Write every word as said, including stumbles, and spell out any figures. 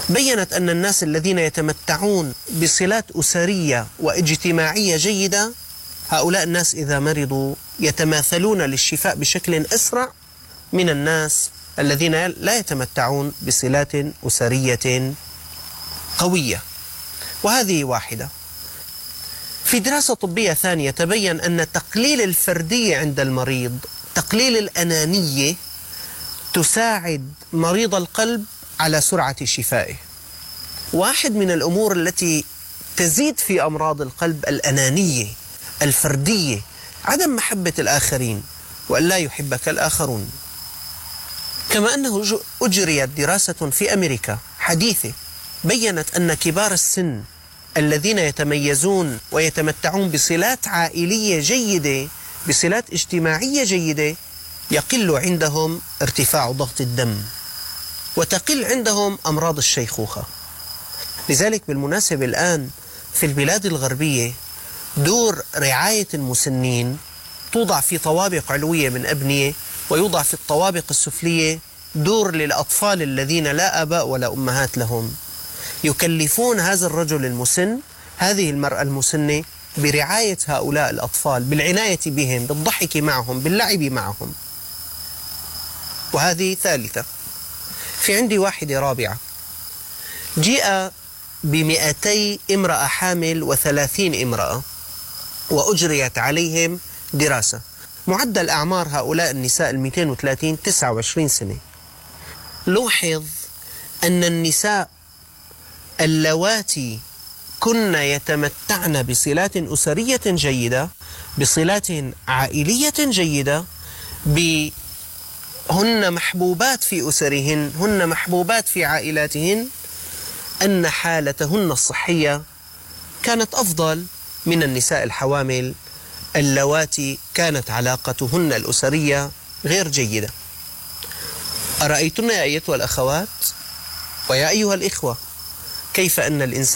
بيّنت أن الناس الذين يتمتعون بصلات أسرية واجتماعية جيدة، هؤلاء الناس إذا مرضوا يتماثلون للشفاء بشكل أسرع من الناس الذين لا يتمتعون بصلات أسرية قوية. وهذه واحدة. في دراسة طبية ثانية تبين أن تقليل الفردية عند المريض، تقليل الأنانية، تساعد مريض القلب على سرعة شفائه. واحد من الأمور التي تزيد في أمراض القلب الأنانية، الفردية، عدم محبة الآخرين وأن لا يحبك الآخرون. كما أنه أجريت دراسة في أمريكا حديثة بيّنت أن كبار السن الذين يتميزون ويتمتعون بصلات عائلية جيدة، بصلات اجتماعية جيدة، يقل عندهم ارتفاع ضغط الدم وتقل عندهم أمراض الشيخوخة. لذلك بالمناسبة الآن في البلاد الغربية دور رعاية المسنين توضع في طوابق علوية من أبنية، ويوضع في الطوابق السفلية دور للأطفال الذين لا آباء ولا أمهات لهم. يكلفون هذا الرجل المسن، هذه المرأة المسنة، برعاية هؤلاء الأطفال، بالعناية بهم، بالضحك معهم، باللعب معهم. وهذه ثالثة. في عندي واحدة رابعة. جيء بمئتي امرأة حامل وثلاثين امرأة وأجريت عليهم دراسة. معدل أعمار هؤلاء النساء المئتين وثلاثين تسعة وعشرين سنة. لوحظ أن النساء اللواتي كن يتمتعن بصلات أسرية جيدة، بصلات عائلية جيدة، هن محبوبات في أسرهن، هن محبوبات في عائلاتهن، أن حالتهن الصحية كانت أفضل من النساء الحوامل اللواتي كانت علاقتهن الأسرية غير جيدة. أرأيتن يا أيتها الأخوات ويا أيها الإخوة كيف أن الإنسان